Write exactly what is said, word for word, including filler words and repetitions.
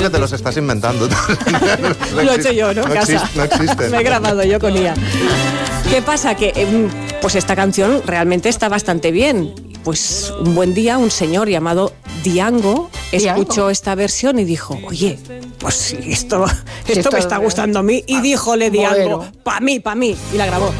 que te los estás inventando. No Lo he hecho yo, ¿no? No, casa. existe, no existe. Me he grabado yo con I A. ¿Qué pasa? Que pues esta canción realmente está bastante bien. Pues un buen día un señor llamado Diango escuchó Diango. esta versión y dijo, oye, pues sí, esto, esto, esto me está gustando a mí. Y díjole Diango, Bolero. pa' mí, pa' mí. Y la grabó.